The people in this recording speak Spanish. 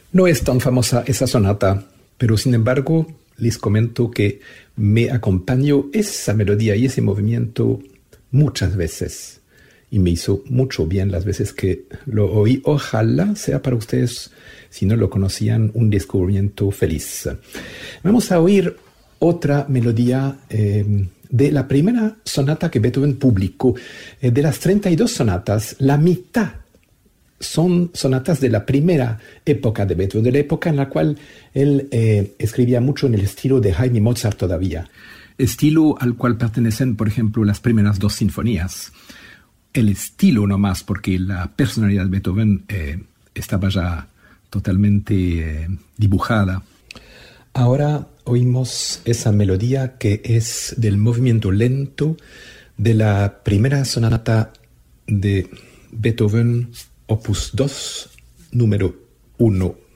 No es tan famosa esa sonata, pero sin embargo les comento que me acompañó esa melodía y ese movimiento muchas veces y me hizo mucho bien las veces que lo oí. Ojalá sea para ustedes, si no lo conocían, un descubrimiento feliz. Vamos a oír otra melodía de la primera sonata que Beethoven publicó. De las 32 sonatas, la mitad son sonatas de la primera época de Beethoven, de la época en la cual él escribía mucho en el estilo de Haydn y Mozart todavía. Estilo al cual pertenecen, por ejemplo, las primeras dos sinfonías. El estilo nomás, porque la personalidad de Beethoven estaba ya totalmente dibujada. Ahora oímos esa melodía que es del movimiento lento de la primera sonata de Beethoven, Opus 2, número 1.